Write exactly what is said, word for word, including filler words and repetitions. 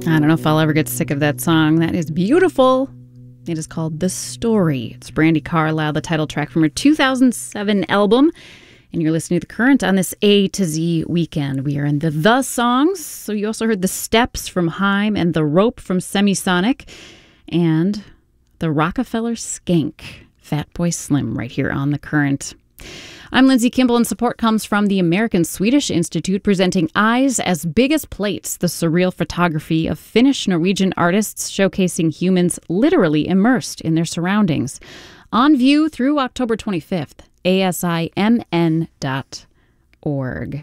I don't know if I'll ever get sick of that song. That is beautiful. It is called The Story. It's Brandi Carlile, the title track from her two thousand seven album. And you're listening to The Current on this A to Z weekend. We are in the The songs. So you also heard The Steps from Haim and The Rope from Semisonic. And The Rockefeller Skank, Fatboy Slim, right here on The Current. I'm Lindsay Kimball, and support comes from the American Swedish Institute, presenting Eyes as Big as Plates, the surreal photography of Finnish-Norwegian artists showcasing humans literally immersed in their surroundings. On view through October twenty-fifth, A S I M N dot org.